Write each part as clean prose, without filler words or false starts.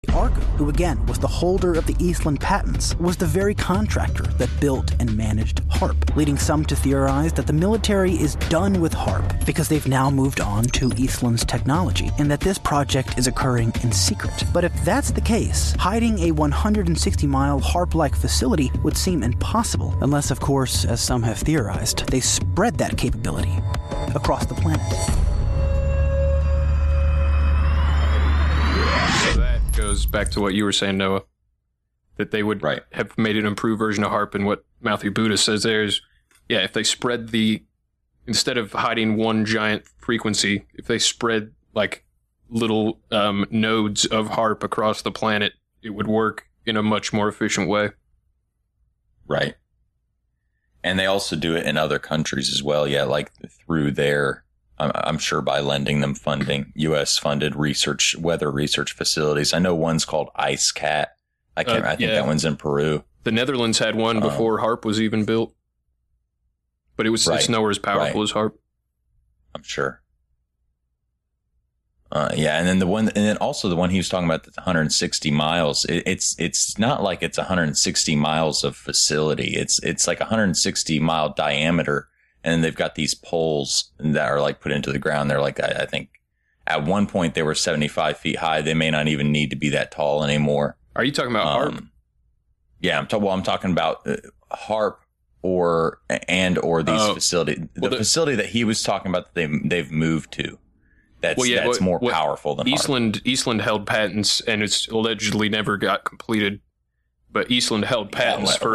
Argo, who again was the holder of the Eastland patents, was the very contractor that built and managed HARP, leading some to theorize that the military is done with HARP because they've now moved on to Eastland's technology, and that this project is occurring in secret. But if that's the case, hiding a 160-mile HARP-like facility would seem impossible, unless, of course, as some have theorized, they spread that capability across the planet. Goes back to what you were saying, Noah, that they would have made an improved version of HARP, and what Matthew Buddha says there is, if they spread instead of hiding one giant frequency, if they spread like little nodes of HARP across the planet, it would work in a much more efficient way. Right. And they also do it in other countries as well, like through their... I'm sure by lending them funding, U.S. funded weather research facilities. I know one's called IceCat. I think that one's in Peru. The Netherlands had one before HARP was even built, but it's nowhere as powerful as HARP. I'm sure. And then also the one he was talking about, that's 160 miles. It's not like it's 160 miles of facility. It's like 160 mile diameter. And they've got these poles that are like put into the ground. They're like, I think at one point they were 75 feet high. They may not even need to be that tall anymore. Are you talking about HARP? Yeah, I'm talking about HARP or these facility. The facility that he was talking about that they've moved to. That's more powerful than HARP. Eastland held patents, and it's allegedly never got completed. But Eastland held patents for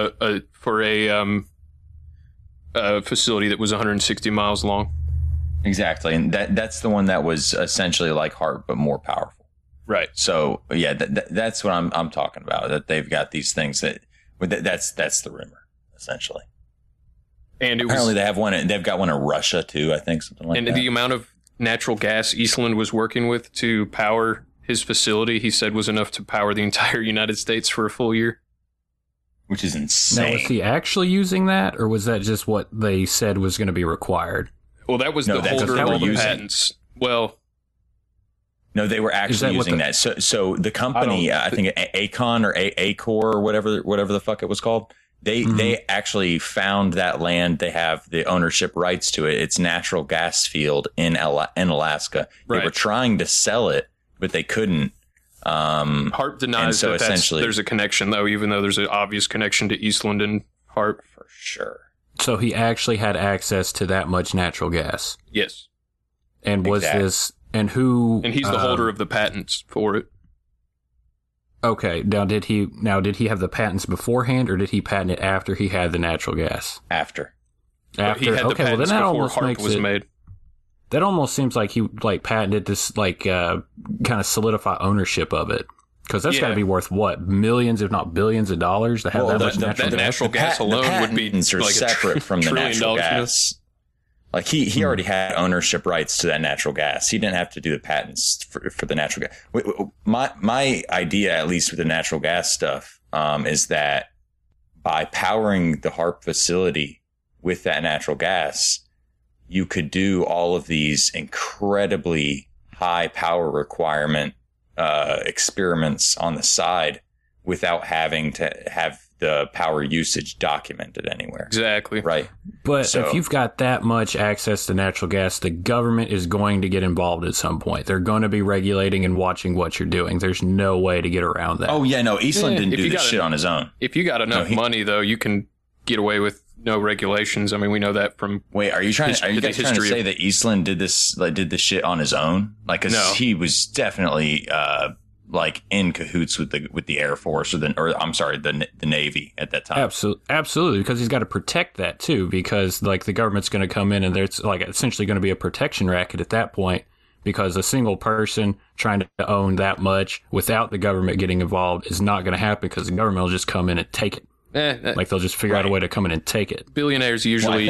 a facility that was 160 miles long. Exactly. And that's the one that was essentially like HARP, but more powerful. Right. So that's what I'm talking about, that they've got these things that's the rumor, essentially. And apparently they've got one in Russia too, I think, something like that. And the amount of natural gas Eastland was working with to power his facility, he said, was enough to power the entire United States for a full year. Which is insane. Now, was he actually using that, or was that just what they said was going to be required? Well, that was the holder of all the patents. Well, no, they were actually using that. So the company, I think Acon or Acor or whatever the fuck it was called, they actually found that land. They have the ownership rights to it. It's natural gas field in Alaska. Right. They were trying to sell it, but they couldn't. HARP denies there's a connection, though, even though there's an obvious connection to Eastland and HARP. For sure. So he actually had access to that much natural gas. Yes. And was this, and who... And he's the holder of the patents for it. Okay. Now, did he have the patents beforehand, or did he patent it after he had the natural gas? After. He had the patents before HARP was made. That almost seems like he patented this kind of solidify ownership of it, because that's got to be worth what, millions if not billions of dollars to have that much natural gas alone would be like separate from the natural gas. Like he already had ownership rights to that natural gas. He didn't have to do the patents for the natural gas. My idea, at least with the natural gas stuff, is that by powering the HARP facility with that natural gas, you could do all of these incredibly high power requirement experiments on the side without having to have the power usage documented anywhere. Exactly. Right. But if you've got that much access to natural gas, the government is going to get involved at some point. They're going to be regulating and watching what you're doing. There's no way to get around that. Oh, yeah, no. Eastland didn't do this shit on his own. If you got enough money, though, you can get away with no regulations. I mean, we know that from. Wait, are you guys trying to say that Eastland did this shit on his own? Like, cause he was definitely in cahoots with the Air Force the Navy at that time. Absolutely, because he's got to protect that too. Because like the government's going to come in and there's like essentially going to be a protection racket at that point. Because a single person trying to own that much without the government getting involved is not going to happen, because the government will just come in and take it. Like they'll just figure out a way to come in and take it. Billionaires usually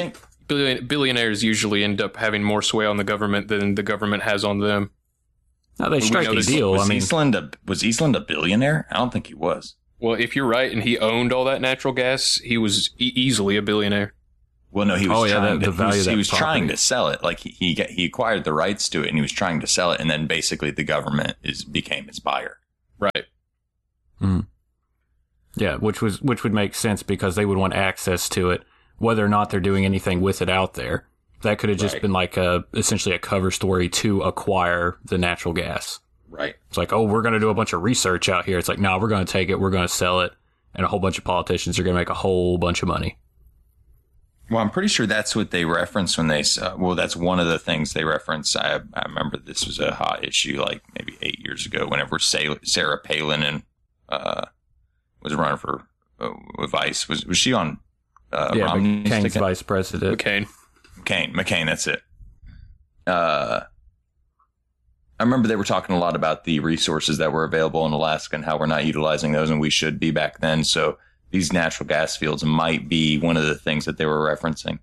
end up having more sway on the government than the government has on them. No, they strike a deal. Was Eastland a billionaire? I don't think he was. Well, if you're right, and he owned all that natural gas, he was easily a billionaire. Well, no, he was trying to sell it. Like he acquired the rights to it, and he was trying to sell it, and then basically the government became his buyer. Right. Mm. Yeah, which would make sense because they would want access to it, whether or not they're doing anything with it out there. That could have just been like essentially a cover story to acquire the natural gas. Right. It's like, oh, we're going to do a bunch of research out here. It's like, no, we're going to take it, we're going to sell it, and a whole bunch of politicians are going to make a whole bunch of money. Well, I'm pretty sure that's what they reference when they, that's one of the things they reference. I remember this was a hot issue like maybe 8 years ago whenever Sarah Palin and was running for vice. Was she on Romney's McCain's ticket? vice president. McCain, that's it. I remember they were talking a lot about the resources that were available in Alaska and how we're not utilizing those, and we should be back then. So these natural gas fields might be one of the things that they were referencing.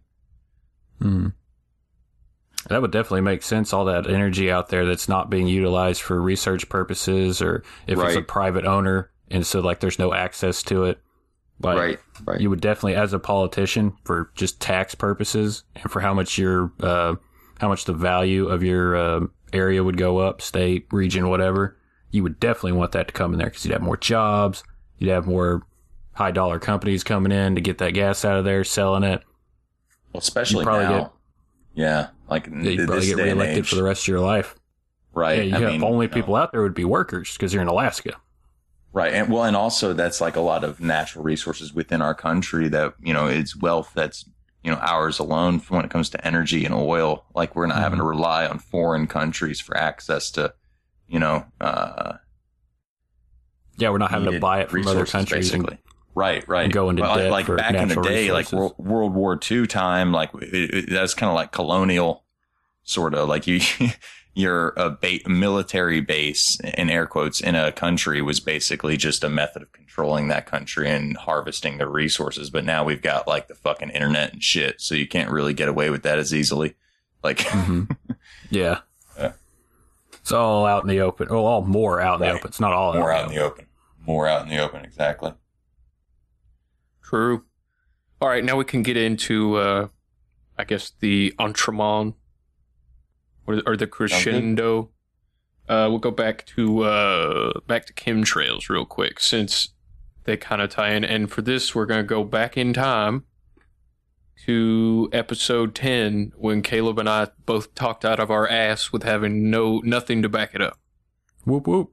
That would definitely make sense. All that energy out there that's not being utilized for research purposes, or if it's a private owner, and so like there's no access to it. But you would definitely, as a politician, for just tax purposes and for how much the value of your area would go up, state, region, whatever, you would definitely want that to come in there because you'd have more jobs, you'd have more high dollar companies coming in to get that gas out of there, selling it. Well, especially now. You'd probably get reelected for the rest of your life. Right. Yeah, only people out there would be workers because you're in Alaska. Right. And also that's like a lot of natural resources within our country that, it's wealth that's, ours alone when it comes to energy and oil. Like we're not having to rely on foreign countries for access to, we're not having to buy it from other countries. Basically. Right. And go into debt like for back in the day, resources. Like World War II time, like that's kind of like colonial sort of like your military base in air quotes in a country was basically just a method of controlling that country and harvesting their resources. But now we've got like the fucking internet and shit. So you can't really get away with that as easily. Like, yeah. It's all out in the open. Oh, all more out in the open. It's not all more out in the open. More out in the open. Exactly. True. All right. Now we can get into, I guess, the entremont. Or the crescendo. We'll go back to chemtrails real quick since they kind of tie in. And for this, we're going to go back in time to episode 10 when Caleb and I both talked out of our ass with having nothing to back it up. Whoop whoop.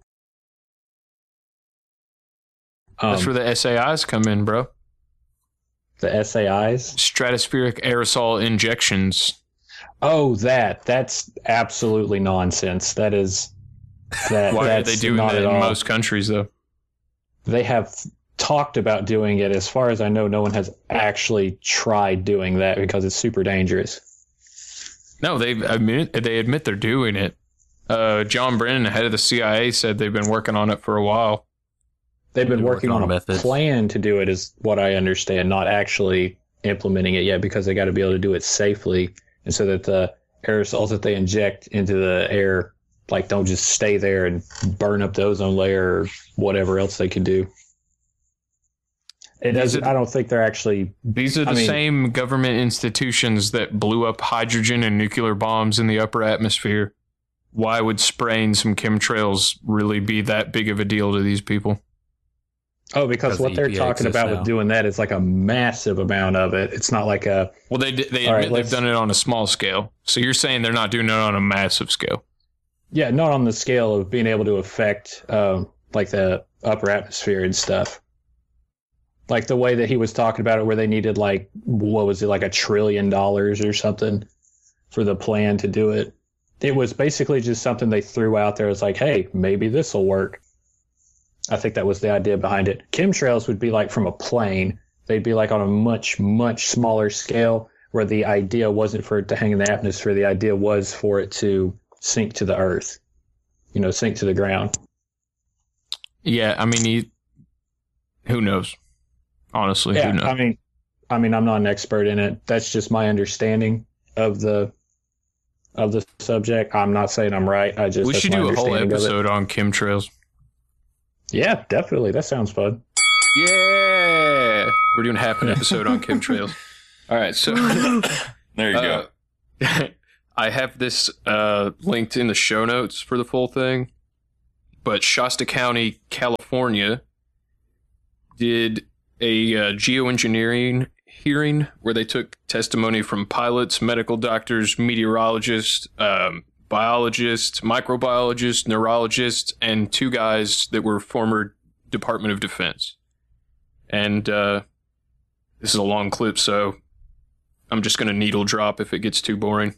That's where the SAIs come in, bro. The SAIs? Stratospheric aerosol injections. Oh, that's absolutely nonsense. Why are they doing that in most countries, though? They have talked about doing it. As far as I know, no one has actually tried doing that because it's super dangerous. No, they admit they're doing it. John Brennan, head of the CIA, said they've been working on it for a while. They've been working on a plan to do it, is what I understand, not actually implementing it yet because they got to be able to do it safely. And so that the aerosols that they inject into the air, like, don't just stay there and burn up the ozone layer or whatever else they could do. I don't think they're actually... These are the same government institutions that blew up hydrogen and nuclear bombs in the upper atmosphere. Why would spraying some chemtrails really be that big of a deal to these people? Oh, because what they're talking about with doing that is like a massive amount of it. It's not like a... Well, they admit they've done it on a small scale. So you're saying they're not doing it on a massive scale? Yeah, not on the scale of being able to affect like the upper atmosphere and stuff. Like the way that he was talking about it where they needed like, what was it, like $1 trillion or something for the plan to do it. It was basically just something they threw out there. It's like, hey, maybe this will work. I think that was the idea behind it. Chemtrails would be like from a plane. They'd be like on a much, much smaller scale where the idea wasn't for it to hang in the atmosphere. The idea was for it to sink to the earth, sink to the ground. Yeah, who knows? Honestly, yeah, who knows? I'm not an expert in it. That's just my understanding of the subject. I'm not saying I'm right. We should do a whole episode on chemtrails. Yeah, definitely. That sounds fun. Yeah. We're doing half an episode on chemtrails. All right, so there you go. I have this linked in the show notes for the full thing. but Shasta County, California, did a geoengineering hearing where they took testimony from pilots, medical doctors, meteorologists, biologists, microbiologists, neurologists, and 2 guys that were former Department of Defense. And this is a long clip, so I'm just going to needle drop if it gets too boring.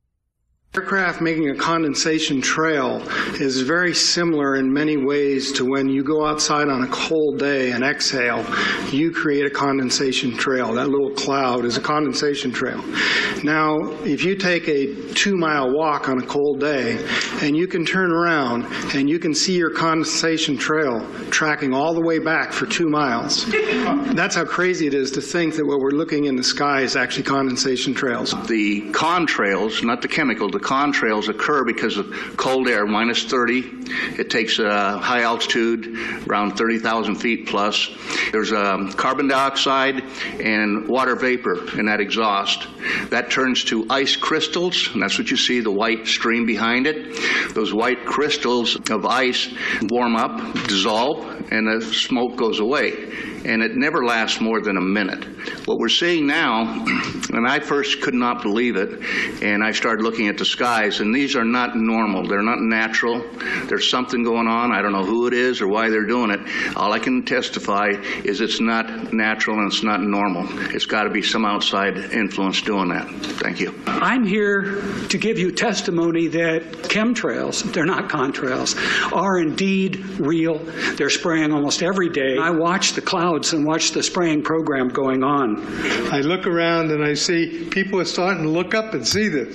Aircraft making a condensation trail is very similar in many ways to when you go outside on a cold day and exhale, you create a condensation trail. That little cloud is a condensation trail. Now, if you take a 2-mile walk on a cold day and you can turn around and you can see your condensation trail tracking all the way back for 2 miles, that's how crazy it is to think that what we're looking in the sky is actually condensation trails. The contrails, not the chemical, the contrails occur because of cold air, minus 30. It takes high altitude, around 30,000 feet plus. There's carbon dioxide and water vapor in that exhaust. That turns to ice crystals, and that's what you see, the white stream behind it. Those white crystals of ice warm up, dissolve, and the smoke goes away. And it never lasts more than a minute. What we're seeing now, and I first could not believe it, and I started looking at the skies, and these are not normal. They're not natural. There's something going on. I don't know who it is or why they're doing it. All I can testify is it's not natural and it's not normal. It's got to be some outside influence doing that. Thank you. I'm here to give you testimony that chemtrails, they're not contrails, are indeed real. They're spraying almost every day. I watch the clouds and watch the spraying program going on. I look around and I see people are starting to look up and see this.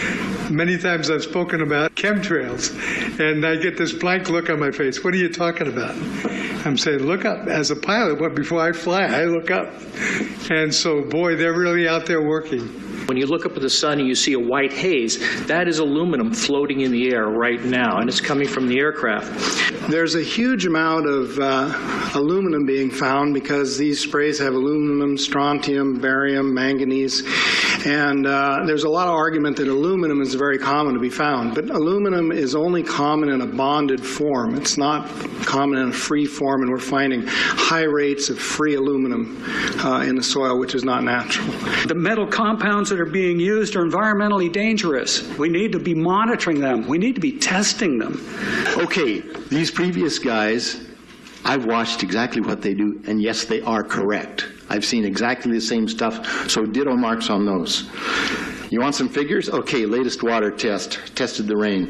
Many times I've spoken about chemtrails, and I get this blank look on my face. What are you talking about? I'm saying, look up. As a pilot, before I fly, I look up. And so, boy, they're really out there working. When you look up at the sun and you see a white haze, that is aluminum floating in the air right now, and it's coming from the aircraft. There's a huge amount of aluminum being found because these sprays have aluminum, strontium, barium, manganese, and there's a lot of argument that aluminum is very common to be found, but aluminum is only common in a bonded form. It's not common in a free form, and we're finding high rates of free aluminum in the soil, which is not natural. The metal compounds that are being used are environmentally dangerous. We need to be monitoring them. We need to be testing them. Okay, these previous guys, I've watched exactly what they do, and yes, they are correct. I've seen exactly the same stuff, so ditto marks on those. You want some figures? Okay, latest water test, tested the rain.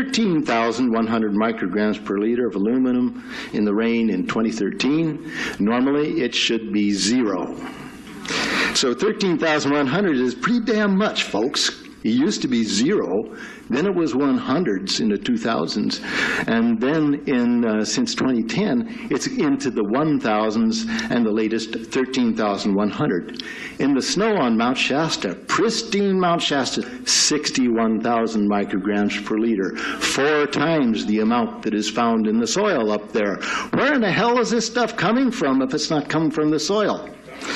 13,100 micrograms per liter of aluminum in the rain in 2013. Normally, it should be 0. So 13,100 is pretty damn much, folks. It used to be 0, then it was 100s in the 2000s, and then since 2010, it's into the 1000s and the latest 13,100. In the snow on Mount Shasta, pristine Mount Shasta, 61,000 micrograms per liter, 4 times the amount that is found in the soil up there. Where in the hell is this stuff coming from if it's not coming from the soil?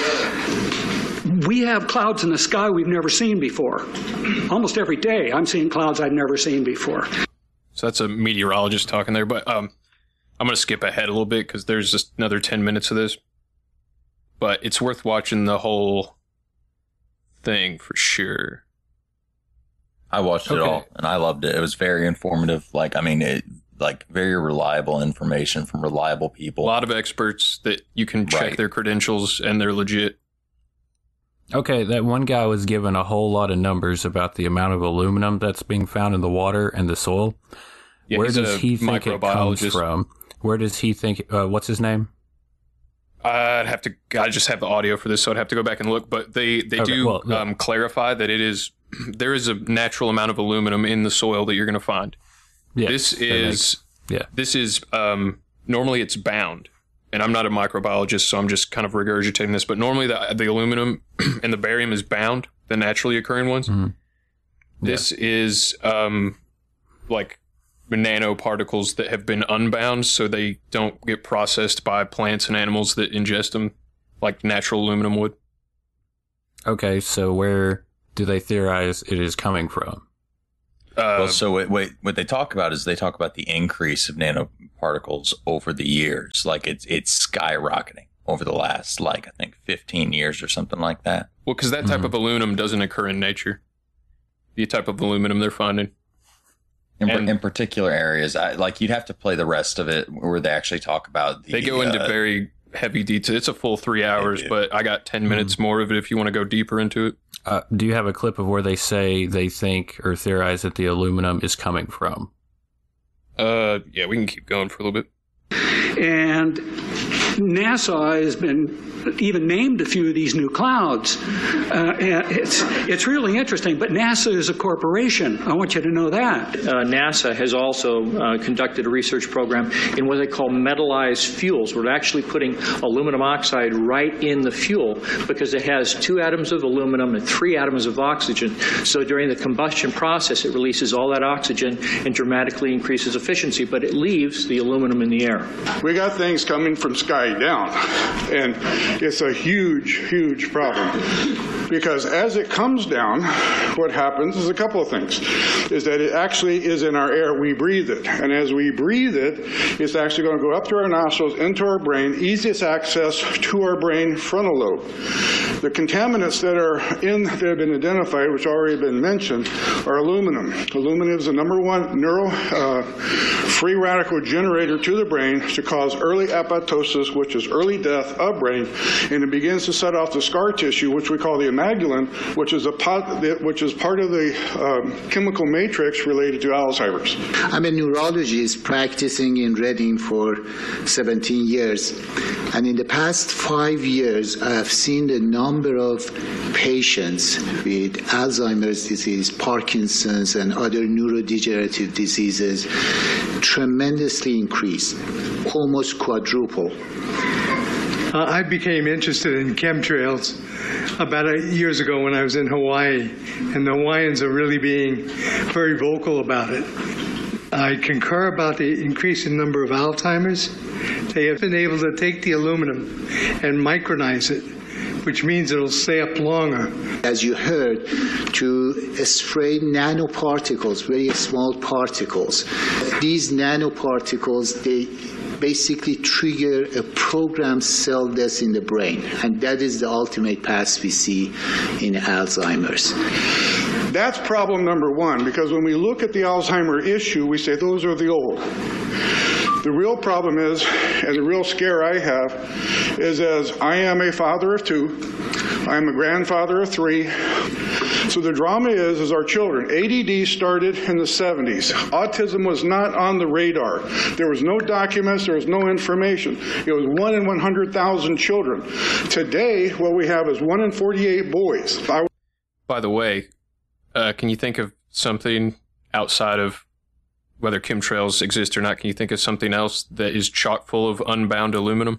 We have clouds in the sky we've never seen before. Almost every day I'm seeing clouds I've never seen before. So that's a meteorologist talking there, but I'm going to skip ahead a little bit because there's just another 10 minutes of this. But it's worth watching the whole thing for sure. I watched it all and I loved it. It was very informative. Very reliable information from reliable people. A lot of experts that you can check their credentials and they're legit. Okay, that one guy was given a whole lot of numbers about the amount of aluminum that's being found in the water and the soil. Yeah, where does he think it comes from? Where does he think, what's his name? I just have the audio for this, so I'd have to go back and look, but they do clarify that there is a natural amount of aluminum in the soil that you're going to find. Yeah, this is normally it's bound. And I'm not a microbiologist, so I'm just kind of regurgitating this. But normally the aluminum and the barium is bound, the naturally occurring ones. Mm-hmm. This is like nanoparticles that have been unbound, so they don't get processed by plants and animals that ingest them, like natural aluminum would. Okay, so where do they theorize it is coming from? So what they talk about is they talk about the increase of nanoparticles over the years. Like it's skyrocketing over the last, I think 15 years or something like that. Well, because that type of aluminum doesn't occur in nature. The type of aluminum they're finding. In particular areas, you'd have to play the rest of it where they actually talk about they go into very heavy detail. It's a full 3 hours, but I got 10 minutes more of it if you want to go deeper into it. Do you have a clip of where they say they think or theorize that the aluminum is coming from? Yeah, we can keep going for a little bit. And NASA has been even named a few of these new clouds. It's really interesting, but NASA is a corporation. I want you to know that. NASA has also conducted a research program in what they call metallized fuels. We're actually putting aluminum oxide right in the fuel because it has 2 atoms of aluminum and 3 atoms of oxygen. So during the combustion process, it releases all that oxygen and dramatically increases efficiency, but it leaves the aluminum in the air. We got things coming from sky down, and it's a huge, huge problem. Because as it comes down, what happens is a couple of things. Is that it actually is in our air, we breathe it. And as we breathe it, it's actually going to go up to our nostrils, into our brain, easiest access to our brain frontal lobe. The contaminants that have been identified, which already been mentioned, are aluminum. Aluminum is the #1 free radical generator to the brain to cause early apoptosis, which is early death of brain, and it begins to set off the scar tissue, which we call the amygdalin, which is part of the chemical matrix related to Alzheimer's. I'm a neurologist practicing in Reading for 17 years, and in the past 5 years, I have seen the number of patients with Alzheimer's disease, Parkinson's, and other neurodegenerative diseases tremendously increase, almost quadruple. I became interested in chemtrails about 8 years ago when I was in Hawaii, and the Hawaiians are really being very vocal about it. I concur about the increasing number of Alzheimer's. They have been able to take the aluminum and micronize it, which means it'll stay up longer. As you heard, to spray nanoparticles, very small particles. These nanoparticles, they basically trigger a programmed cell death in the brain, and that is the ultimate path we see in Alzheimer's. That's problem number one, because when we look at the Alzheimer issue, we say those are the old. The real problem is, and the real scare I have, is as I am a father of 2, I am a grandfather of 3. So the drama is our children. ADD started in the 70s. Autism was not on the radar. There was no documents, there was no information. It was 1 in 100,000 children. Today, what we have is 1 in 48 boys. By the way, can you think of something outside of whether chemtrails exist or not? Can you think of something else that is chock full of unbound aluminum?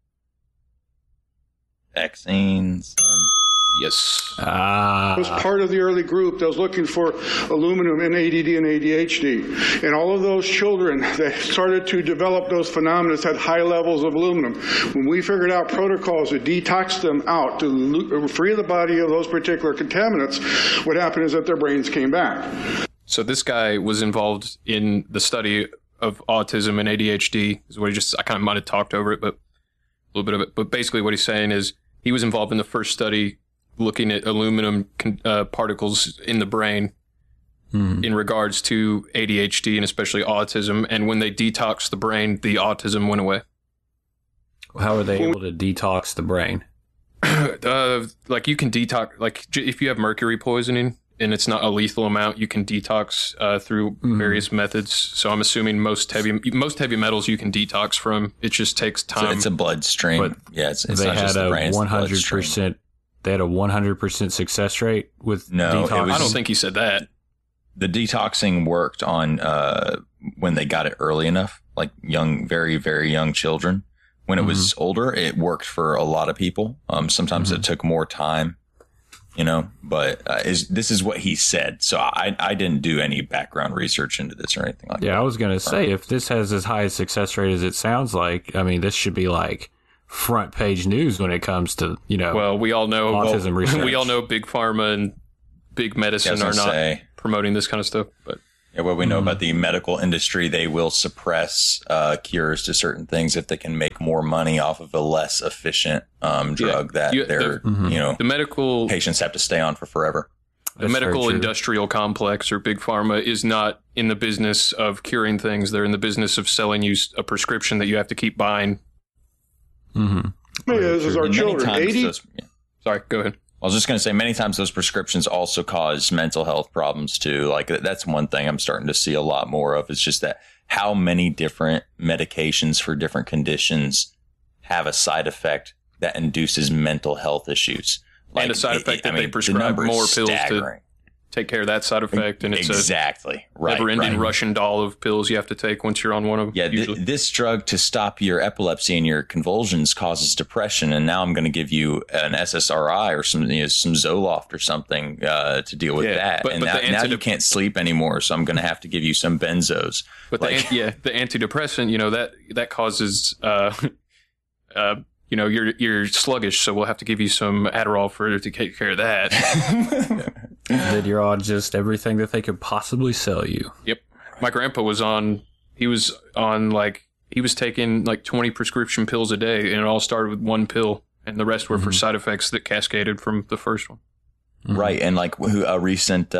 Vaccines. Yes. I was part of the early group that was looking for aluminum in ADD and ADHD. And all of those children that started to develop those phenomena had high levels of aluminum. When we figured out protocols to detox them out, to free the body of those particular contaminants, what happened is that their brains came back. So this guy was involved in the study of autism and ADHD. Is what I kind of might have talked over it, but a little bit of it. But basically what he's saying is he was involved in the first study looking at aluminum particles in the brain in regards to ADHD and especially autism. And when they detoxed the brain, the autism went away. How are they able to detox the brain? Like you can detox, like if you have mercury poisoning and it's not a lethal amount, you can detox through various methods. So I'm assuming most heavy metals you can detox from. It just takes time. So it's a bloodstream. But yeah, it's they not had just the brain, 100%. They had a 100% success rate with detox. I don't think he said that. The detoxing worked on when they got it early enough, like young, very, very young children. When it was older, it worked for a lot of people. Sometimes it took more time, but this is what he said. So I didn't do any background research into this or anything like that. Yeah, I was going to say, if this has as high a success rate as it sounds like, I mean, this should be like front page news when it comes to, well, we all know autism research. We all know big pharma and big medicine are not promoting this kind of stuff, but Yeah, what we know about the medical industry, they will suppress cures to certain things if they can make more money off of a less efficient drug the medical patients have to stay on for forever. The medical industrial complex, or big pharma, is not in the business of curing things. They're in the business of selling you a prescription that you have to keep buying. Mm-hmm. Yeah, this is our children. 80? Sorry, go ahead. I was just going to say, many times those prescriptions also cause mental health problems too. Like, that's one thing I'm starting to see a lot more of. It's just that how many different medications for different conditions have a side effect that induces mental health issues. Like, and a side effect that they prescribe more pills to take care of that side effect. And it's exactly a never-ending Russian doll of pills you have to take once you're on one of them. Yeah, this drug to stop your epilepsy and your convulsions causes depression, and now I'm going to give you an SSRI or some Zoloft or something to deal with that. But now you can't sleep anymore, so I'm going to have to give you some benzos. But the antidepressant, that causes you're sluggish, so we'll have to give you some Adderall to take care of that. Then you're on just everything that they could possibly sell you. Yep. My grandpa was taking like 20 prescription pills a day, and it all started with one pill, and the rest were for side effects that cascaded from the first one. Right. And like a recent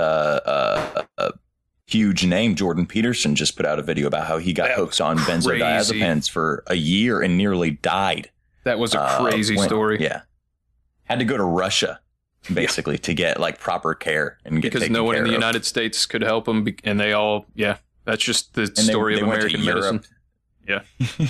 huge name, Jordan Peterson, just put out a video about how he got hooked on benzodiazepines for a year and nearly died. That was a crazy story. Yeah. Had to go to Russia, basically, to get like proper care and get because no one in the United States could help him. And they all, that's just the story of American medicine. Yeah.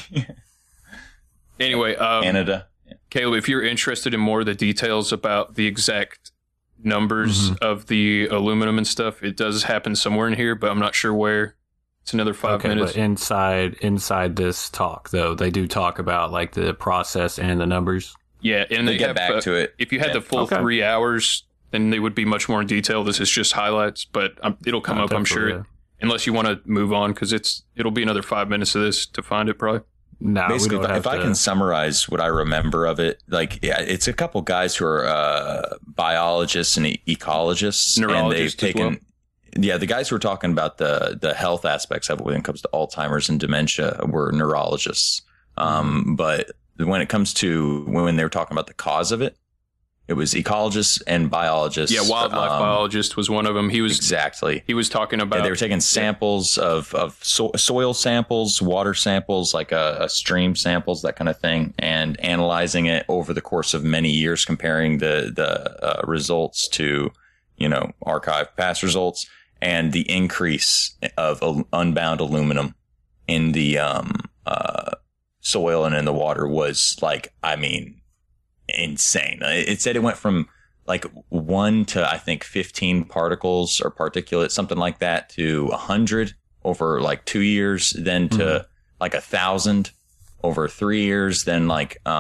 Anyway, Canada. Yeah. Caleb, if you're interested in more of the details about the exact numbers of the aluminum and stuff, it does happen somewhere in here, but I'm not sure where. It's another 5 minutes. But inside this talk, though, they do talk about like the process and the numbers. Yeah, and they get back to it. If you had the full 3 hours, then they would be much more in detail. This is just highlights, but it'll come up, I'm sure. Yeah. Unless you want to move on, because it'll be another 5 minminutes of this to find it, probably. No, basically, if I can summarize what I remember of it, it's a couple guys who are biologists and ecologists, and they've taken. Yeah, the guys who were talking about the health aspects of it when it comes to Alzheimer's and dementia were neurologists. But when it comes to when they were talking about the cause of it, it was ecologists and biologists. Yeah, wildlife biologist was one of them. He was He was talking about they were taking samples of soil samples, water samples, like a stream samples, that kind of thing, and analyzing it over the course of many years, comparing the results to archived past results. And the increase of unbound aluminum in the soil and in the water was insane. It said it went from 1 to I think 15 particles or particulates, something like that, to 100 over 2 years, then to 1,000 over 3 years, then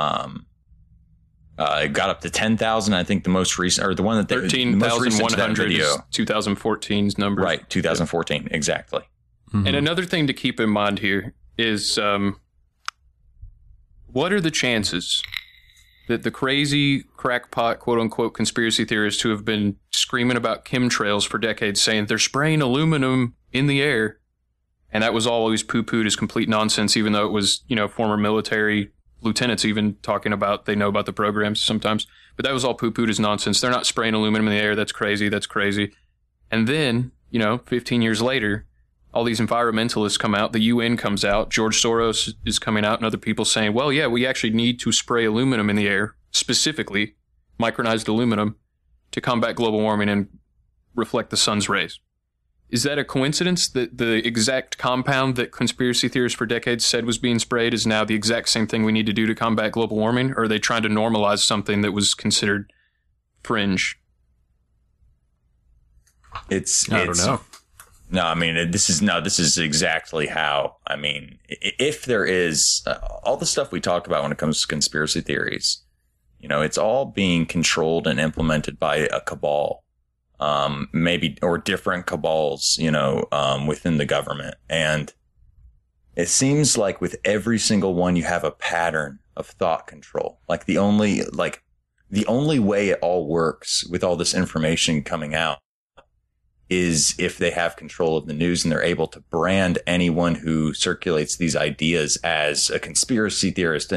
it got up to 10,000. I think the most recent, or the one that 13,100 is 2014's number. Right, 2014, exactly. Mm-hmm. And another thing to keep in mind here is what are the chances that the crazy crackpot, quote unquote, conspiracy theorists who have been screaming about chemtrails for decades, saying they're spraying aluminum in the air, and that was always poo-pooed as complete nonsense, even though it was, former military lieutenants even talking about they know about the programs sometimes, but that was all poo-pooed as nonsense. They're not spraying aluminum in the air. That's crazy. And then 15 years later, all these environmentalists come out, the UN comes out, George Soros is coming out, and other people saying, well, yeah, we actually need to spray aluminum in the air, specifically micronized aluminum, to combat global warming and reflect the sun's rays. Is that a coincidence that the exact compound that conspiracy theorists for decades said was being sprayed is now the exact same thing we need to do to combat global warming? Or are they trying to normalize something that was considered fringe? I don't know. No, I mean, this is exactly how, if there is all the stuff we talk about when it comes to conspiracy theories, it's all being controlled and implemented by a cabal. Maybe, or different cabals, within the government. And it seems like with every single one, you have a pattern of thought control. The only way it all works with all this information coming out is if they have control of the news and they're able to brand anyone who circulates these ideas as a conspiracy theorist